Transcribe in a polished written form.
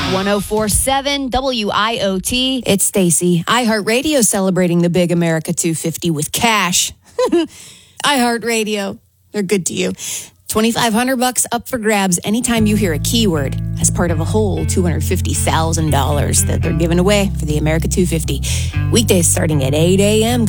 1047 WIOT. It's Stacy. iHeartRadio celebrating the big America 250 with cash. iHeartRadio. They're good to you. $2,500 up for grabs anytime you hear a keyword as part of a whole $250,000 that they're giving away for the America 250. Weekdays starting at 8 a.m.